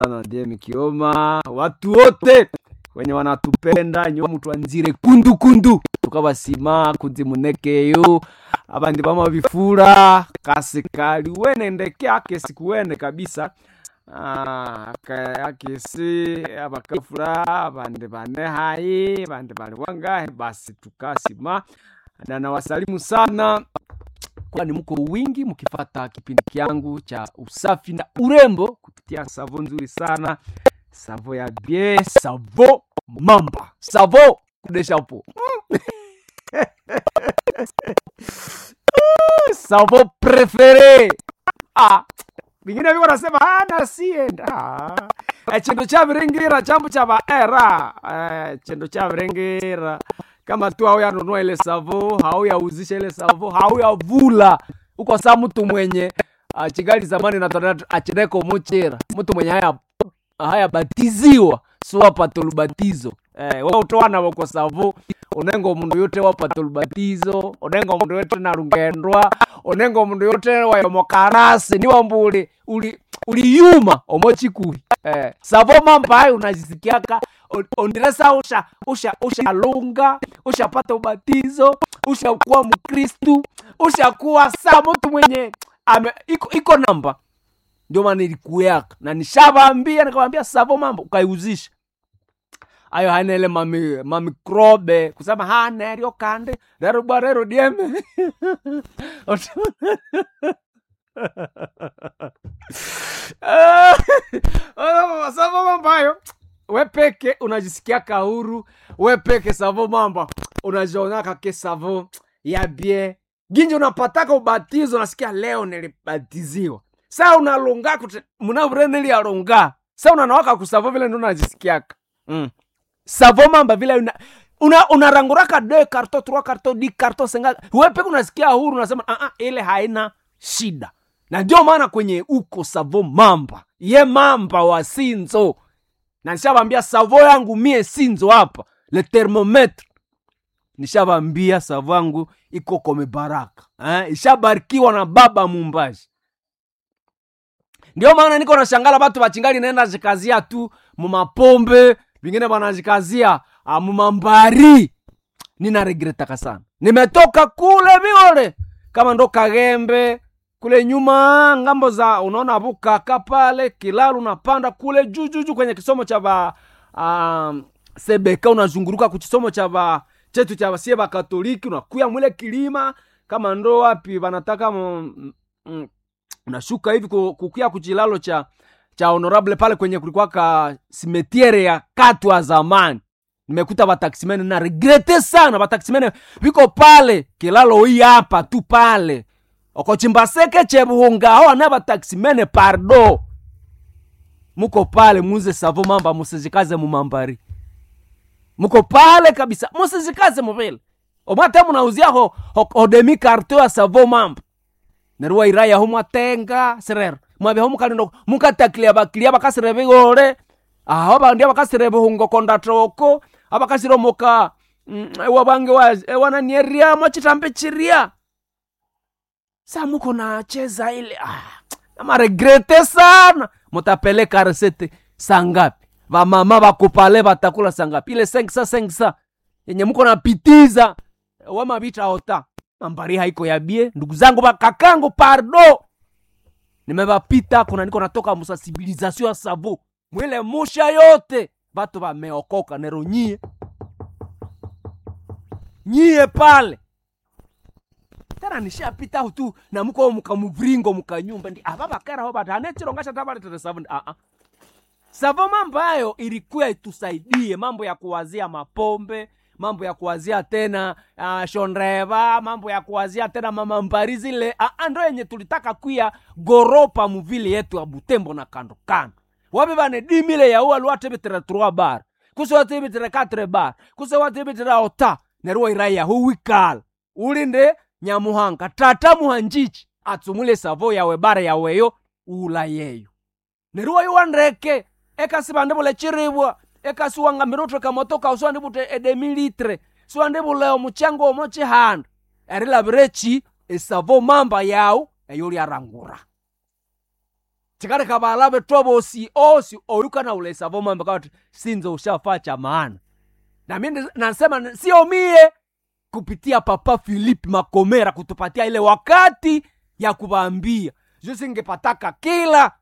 sana DM Kioma, watu wote wenye wanatupenda nyo mtu anzire kundu tukabasima kunzimunekeyo abandi bama bifura kasikali wene ndeke ake sikuwene kabisa akesi abakafura abandi bane hai abandi bali wangahe basi tukasima na nawasalimu sana kwani mko wingi mkifata kipindi kyangu cha usafi na urembo kupitia savo nzuri sana, savo ya bien, savo mamba, savo kudeshapo savo prefere bingine biko nasema nasienda chendo cha virengira chambu cha baera chendo cha virengira kama tu hao yanunua ile savo, hao yauzisha ile savo, hao yavula uko saa mtu mwenye chigali zamani na tonatu achineko muchera mtu mwenye haya batiziwa suwa patolubatizo wewe utoana wako savo unengo mundu yote wa patolubatizo unengo mundu yote na rungendwa unengo mundu yote wa yomokarasi ni wambuli uliyuma omochikuri savo mamba hayo unajisikiaka ondiresa usha lunga usha pata ubatizo usha kuwa mkristu usha kuwa saa mtu mwenye iko namba. Ndio maana nilikuweka na nishawaambia nikamwambia savo mambo ukaiuzisha ayo haina ile mamikrobe kusema hana rio kande rero barero dieme savo mambayo we peke unajisikia kahuru, we peke savo mamba unajionaka ke savo ya bie ginji unapataka ubatizo unasikia leo nilibatiziwa. Saa unalunga muna vrene li alunga. Saa unanawaka kusavo vile ndo unajisikiaka. Savo mamba vile unaranguraka 2 karto 3 karto 10 karto 5. We peke unasikia huru unasema ile haina shida. Na ndio maana kwenye uko savo mamba. Ye mamba wa Sinzo. Na nishabambia savo yangu mie Sinzo hapa. Le thermometre. Nishabambia savo yangu iko kome baraka. Ishabarikiwa na baba Mumbaji. Ndio maana niko na shangala batu bachingali naenda jikazia tu mumapombe. Vingine banajikazia mumambari. Nina regretaka sana. Nimetoka kule viole. Kama ndo Kagembe. Kule nyuma ngambo za unaona Bukaka pale Kilalu unapanda kule juu kwenye kisomo cha Sebeka unazunguruka kuchisomo cha chetu cha Sieba Katoliki unakuya mwile kilima kama ndo wapi wanataka unashuka hivi kukuya kuchilalo cha honorable pale kwenye kulikuwa ka simetiere ya Katwa zamani. Nimekuta bataksimene na regrete sana bataksimene biko pale Kilalo hii hapa tu pale okochimbaseke chebuhunga ho na bataksimene pardo muko pale muze savo mamba musizikaze mumambari muko pale kabisa musizikaze mubele omata munauzia ho demi karto ya savo mamba nerwa iraya ho mwatenga serer mwabe ho mukalindo mukataklia baklia bakasirebe gore aho bandia bakasirebe hungo kondatoko abakasiro moka wabange wana nieria machitambe chiria sa muko na cheza ile na regrete sana mutapeleka resete sangapi ba mama bakupale batakula sangapi ile 500 yenye muko napitiza wa mabita ota mambari haiko ya bie ndugu zangu bakakangu pardo nimebapita kuna niko natoka musensibilisation ya savo mwile musha yote batu bameokoka nero nyie pale tena nishapita tu na muko mukamuvringo mukanyumba ndi ababakara ho batane chirongasha tabale tete savo savo mambayo ilikuwa itusaidie mambo ya kuwazia mapombe mambo ya kuwazia tena shondreva mambo ya kuwazia tena mamambari zile ando yenye tulitaka kuya goropa muvili yetu ya Butembo na kando wabe bane 10,000 ya uwa luwa tebetere 3 bar kuso tebetere 4 bar kuso tebetere ota neruwa iraya huwikal ulinde Nyamuhanga tata muhanjichi atsumule savo yawe bare yaweyo ula yeyo neruwa yuandreke eka sibandebole chiribwa eka suwanga miroto kamotoka uswande bute 2 litre suwande buleo muchango omochi hand erila brechi esavo mamba yao eyoli arangura chikale kabalabe tobo si oyuka na ule savo mambo kati sinzo ushafacha maana. Na mimi nasema sio mie, kupitia Papa Philippe Makomera kutupatia ile wakati ya kuwaambia. Jusi ngepataka kila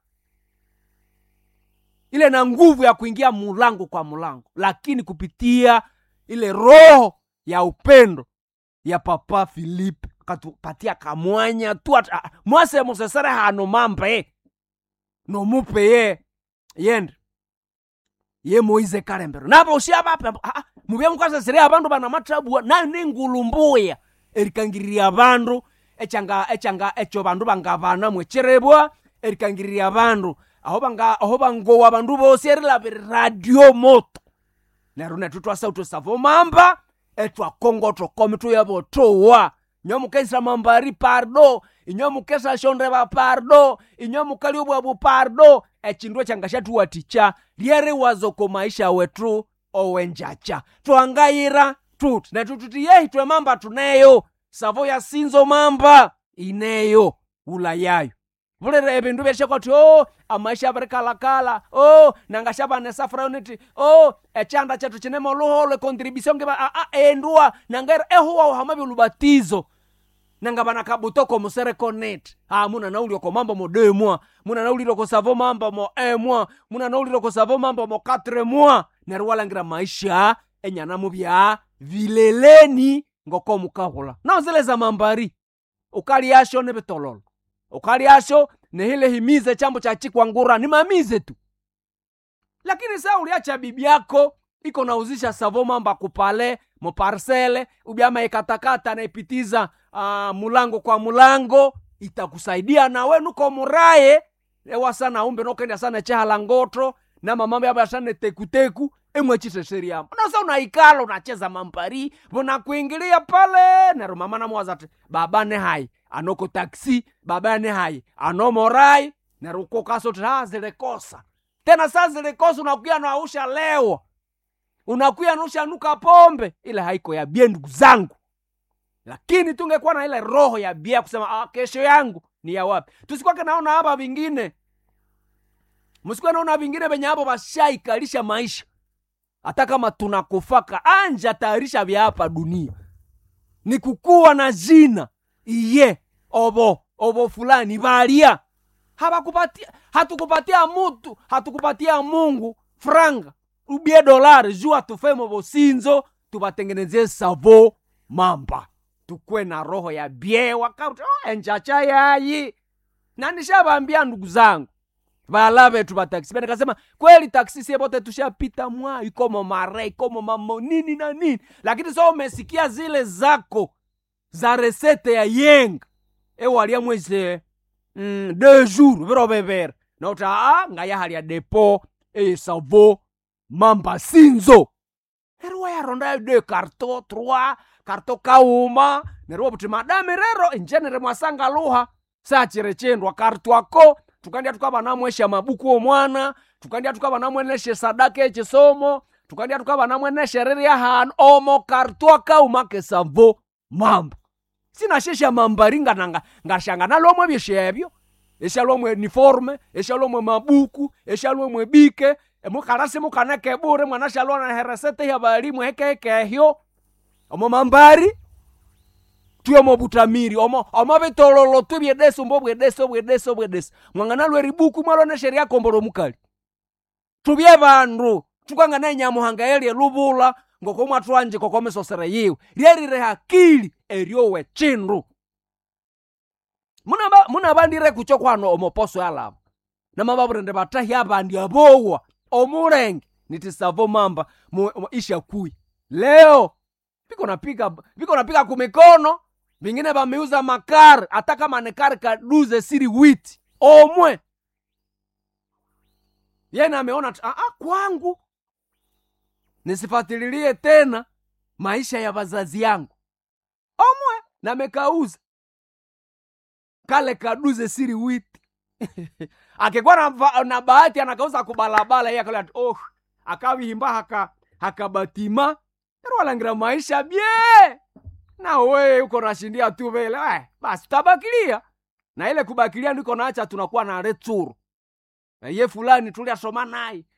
ile na nguvu ya kuingia mulango kwa mulango, lakini kupitia ile roho ya upendo ya Papa Philippe katupatia kamwanya tu mwase mosesere hano mambe no mupe yende ye Moize Karembero nabo ushaba mubye mukasa sire abantu bana matrabu na ningulumbuya erikangiriria abantu echanga echo bandu bangabana mwecherebwa erikangiriria abantu aho bango abantu bose erila radio moto neruna tutwa sauto savo mamba etwa kongo to komitu yabo towa nyomukesa mambari pardo inyomukesa shondreba pardo inyomukali obwabu pardo echindwe changashatu waticha liere wazo ko maisha wetu owenjacha twangayira tut na tututi yehi twe mamba tuneyo savo ya sinzo mamba ineyo ulayayo vulere ebindu byeshekoti amaisha abarikala nangashaba nesafra unity echanda chetu chinemo luholo contribution ngeba endua nangera ehuwa hamabi lubatizo nangabana kabutoko musere connect muna naulio ko mambo modemwa muna naulio ko savo mambo mo emwa muna naulio ko savo mambo mo 4 mois nerwala ngira maisha enyana mubya vileleni ngoko mukahula na zile za mambari ukali yasho ne betololo ukali yasho ne hile himize chambo cha chikwa ngura ni mamize tu. Lakini saa uliacha bibi yako iko nauzisha savo mamba kupale mo parcele ubiama ikatakata na ipitiza mulango kwa mulango, itakusaidia na we nuko muraye ewa sana umbe nokenda sana cheha langoto na mamambe yaba sana tekuteku emwechise sheria unasa unaikala unacheza mampari bona kuingilia pale na mama na mwazate baba ne hai anoko taksi baba ne hai anomorai na ruko kaso zile kosa tena saa zile kosa unakuya na usha leo unakuya nusha nuka pombe ile haiko ya bie ndugu zangu. Lakini tungekuwa na ile roho ya bia kusema kesho yangu ni ya wapi. Tusikwake naona hapa vingine. Msikuwa naona vingine benye hapo bashaikalisha maisha. Hata kama tunakufaka anja tayarisha vya hapa dunia. Ni kukuwa na jina. Iye obo fulani valia. Hatukupatia mtu, hatukupatia Mungu franga, ubie dolari jua tufemo bosinzo tubatengenezee savo mamba. Tukwe na roho ya bie wakati enjacha yayi. Na nishawaambia ndugu zangu balabe tu bataksi bene kasema kweli taksi sie bote tushapita mwa ikomo mare ikomo mamo nini na nini, lakini so umesikia zile zako za resete ya yenga walia mweze 2 jours vero beber na uta ngaya hali ya depo savo mamba sinzo erwa ya ronda 2 carton 3 karto kauma nerwo buti madame rero enjenere mwasanga luha saa chirechendwa kartwako tukandia tukaba namwesha mabuku omwana tukandia tukaba namweneshe sadaka echisomo tukandia tukaba namweneshe reri ya han omo kartwaka umake savo mamba sina shesha mambaringa nanga ngashanga nalomwe byeshebyo eshalomwe uniforme eshalomwe mabuku eshalomwe bike emukarasi mukaneke bure mwana shalona heresete ya balimu heke hyo omo mambari tuyo mobutamiri omo betololo tubye deso mbobwe deso mwangana lweri buku mwalona sheria komboro mukali tubye bandu tukanga na nyamuhanga yeli lubula ngoko mwatwanje kokomeso sere yiwe lyerire hakili eriowe chindu muna bandire kuchokwano omoposo yalabo na mababurende batahi abandi abowa omulenge nitisavo mamba isha kui leo biko napika kumikono vingine bameuza makar hata kama ne kar ka 12 siri witi omwe yena ameona kwangu nisifatililie tena maisha ya wazazi yangu omwe na mekauza kale ka 12 siri witi akikuwa na bahati anakauza kubalabala yeye akala akawihimba hakabatima wala ngira maisha bie na wewe uko nashindia tu vile basi tabakilia na ile kubakilia ndiko naacha tunakuwa na retsuru ye fulani tuliasoma naye